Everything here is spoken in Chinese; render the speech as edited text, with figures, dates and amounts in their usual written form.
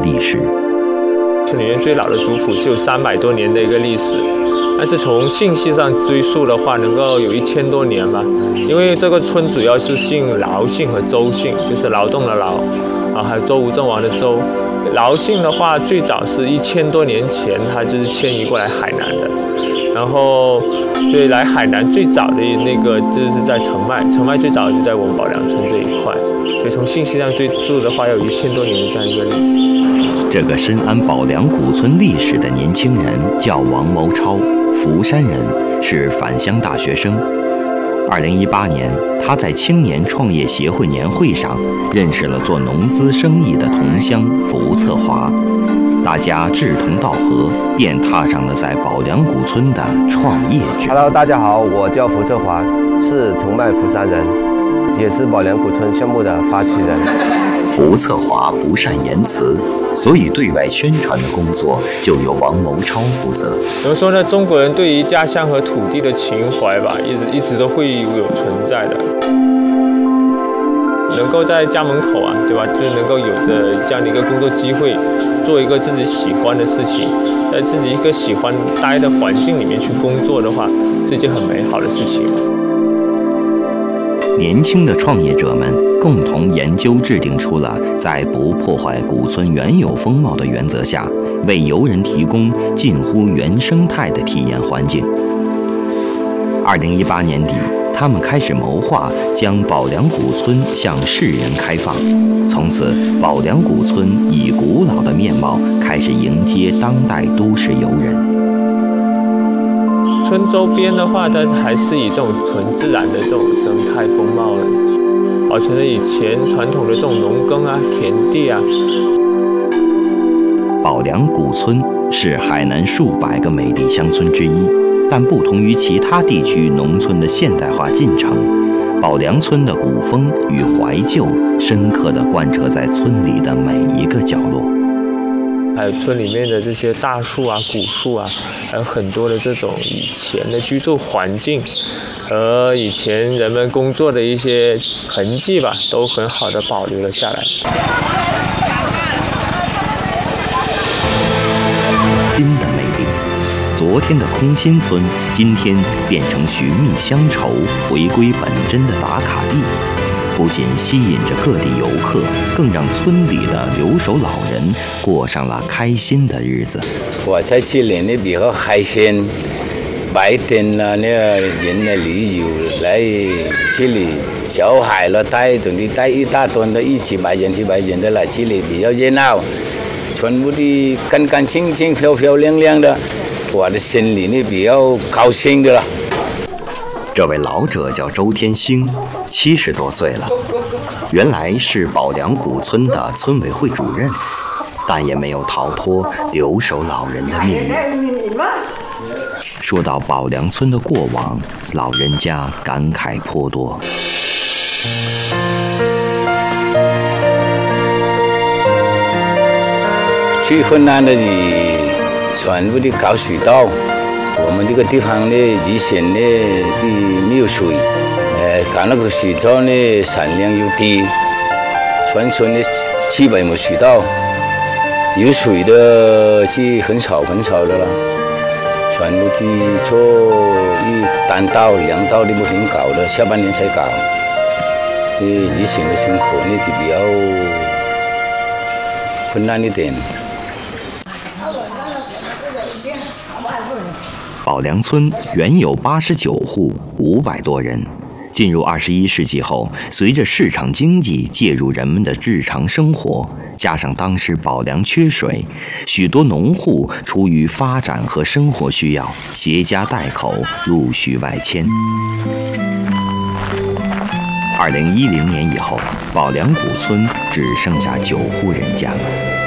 历史。 村里面最老的族谱是有300多年的一个历史，但是从姓系上追溯的话，能够有1000多年吧。因为这个村主要是姓劳姓和周姓，就是劳动的劳，还有周吴郑王的周。劳姓的话，最早是1000多年前，它就是迁移过来海南的。然后，所以来海南最早的那个就是在澄迈，澄迈最早就在我们宝良村这一块。所以从信息上追溯的话，要有1000多年的这样一个历史。 这个深谙宝良古村历史的年轻人叫王谋超，福山人，是返乡大学生。2018年，他在青年创业协会年会上认识了做农资生意的同乡福策华，大家志同道合，便踏上了在宝良古村的创业之路。 Hello， 大家好，我叫福策华，是澄迈福山人，也是宝良古村项目的发起人。 福策华不善言辞，所以对外宣传的工作就由王谋超负责。 怎么说呢？中国人对于家乡和土地的情怀吧，一直都会有存在的。能够在家门口啊，对吧？就能够有着这样的一个工作机会，做一个自己喜欢的事情，在自己一个喜欢待的环境里面去工作的话，是一件很美好的事情。 年轻的创业者们共同研究制定出了在不破坏古村原有风貌的原则下，为游人提供近乎原生态的体验环境。2018年底，他们开始谋划将宝良古村向世人开放，从此宝良古村以古老的面貌开始迎接当代都市游人。 村周边的话，它还是以这种纯自然的这种生态风貌的，保存了以前传统的这种农耕啊、田地啊。 宝良古村是海南数百个美丽乡村之一，但不同于其他地区农村的现代化进程，宝良村的古风与怀旧深刻地贯彻在村里的每一个角落。 还有村里面的这些大树啊、古树啊，还有很多的这种以前的居住环境和以前人们工作的一些痕迹吧，都很好的保留了下来。 新的魅力，昨天的空心村，今天变成寻觅乡愁、回归本真的打卡地。不仅吸引着各地游客，更让村里的留守老人过上了开心的日子。 我在这里呢比较开心，白天呢人的旅游来这里，小孩了带一大堆的几百人的来这里比较热闹，全部的干干净净、漂漂亮亮的，我的心里呢比较高兴的了。 这位老者叫周天星，70多岁了，原来是宝良古村的村委会主任，但也没有逃脱留守老人的命运。说到宝良村的过往，老人家感慨颇多。 最困难的是全部的搞水道。我们这个地方呢，以前呢就没有水，搞那个水道呢产量又低，全村呢基本没水道，有水的是很少的了，全部去做单道、2道的不停搞的，下半年才搞。以前的生活呢就比较困难一点。 宝良村原有89户，500多人。进入21世纪后，随着市场经济介入人们的日常生活，加上当时宝良缺水，许多农户出于发展和生活需要，携家带口陆续外迁。2010年以后，宝良古村只剩下9户人家了。